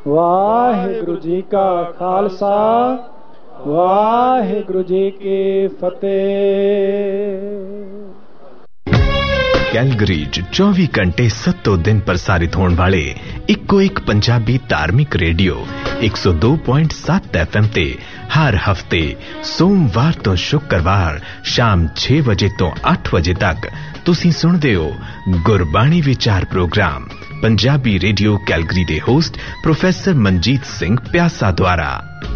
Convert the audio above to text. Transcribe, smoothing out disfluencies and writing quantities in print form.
ਵਾਹਿਗੁਰੂ ਜੀ ਕਾ ਖਾਲਸਾ ਵਾਹਿਗੁਰੂ ਜੀ ਕੀ ਫਤਿਹ। ਕੈਲਗਰੀ 'ਚ 24 ਘੰਟੇ 7 ਦਿਨ ਪ੍ਰਸਾਰਿਤ ਹੋਣ ਵਾਲੇ ਇੱਕੋ ਇੱਕ ਪੰਜਾਬੀ ਧਾਰਮਿਕ ਰੇਡੀਓ 102.7 FM ਤੇ ਹਰ ਹਫਤੇ ਸੋਮਵਾਰ ਤੋਂ ਸ਼ੁੱਕਰਵਾਰ ਸ਼ਾਮ 6 ਵਜੇ ਤੋਂ 8 ਵਜੇ ਤੱਕ ਤੁਸੀਂ ਸੁਣਦੇ ਹੋ ਗੁਰਬਾਣੀ ਵਿਚਾਰ ਪ੍ਰੋਗਰਾਮ ਪੰਜਾਬੀ ਰੇਡੀਓ ਕੈਲਗਰੀ ਦੇ ਹੋਸਟ ਪ੍ਰੋਫੈਸਰ ਮਨਜੀਤ ਸਿੰਘ ਪਿਆਸਾ ਦੁਆਰਾ।